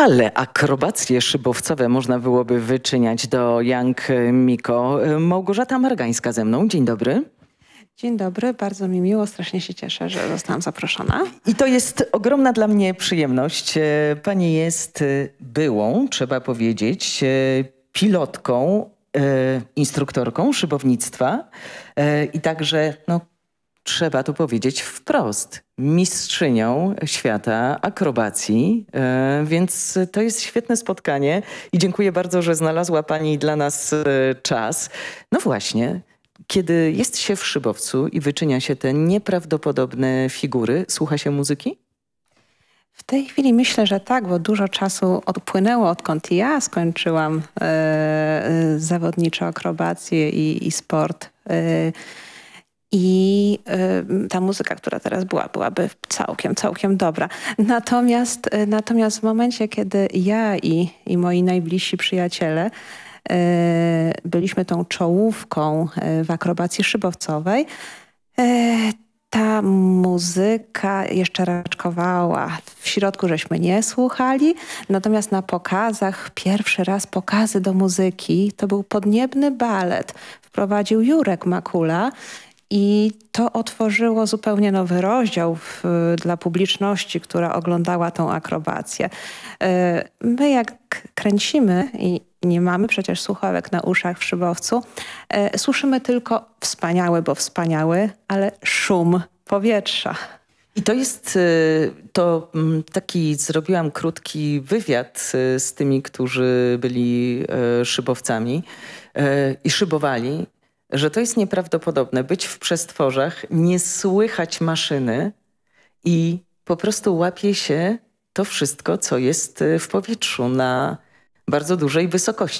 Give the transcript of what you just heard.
Ale akrobacje szybowcowe można byłoby wyczyniać do Young Miko. Małgorzata Margańska ze mną. Dzień dobry. Dzień dobry, bardzo mi miło, strasznie się cieszę, że zostałam zaproszona. I to jest ogromna dla mnie przyjemność. Pani jest byłą, trzeba powiedzieć, pilotką, instruktorką szybownictwa i także, no, trzeba to powiedzieć wprost, mistrzynią świata akrobacji, więc to jest świetne spotkanie i dziękuję bardzo, że znalazła Pani dla nas czas. No właśnie, kiedy jest się w szybowcu i wyczynia się te nieprawdopodobne figury, słucha się muzyki? W tej chwili myślę, że tak, bo dużo czasu odpłynęło, odkąd ja skończyłam zawodniczo akrobację i sport. I ta muzyka, która teraz byłaby całkiem dobra. Natomiast w momencie, kiedy ja i moi najbliżsi przyjaciele byliśmy tą czołówką w akrobacji szybowcowej, ta muzyka jeszcze raczkowała. W środku żeśmy nie słuchali, natomiast na pokazach, pierwszy raz pokazy do muzyki, to był podniebny balet. Wprowadził Jurek Makula. I to otworzyło zupełnie nowy rozdział dla publiczności, która oglądała tą akrobację. My jak kręcimy i nie mamy przecież słuchawek na uszach w szybowcu, słyszymy tylko wspaniały, bo wspaniały, ale szum powietrza. I to jest taki, zrobiłam krótki wywiad z tymi, którzy byli szybowcami i szybowali, że to jest nieprawdopodobne. Być w przestworzach, nie słychać maszyny i po prostu łapie się to wszystko, co jest w powietrzu na bardzo dużej wysokości.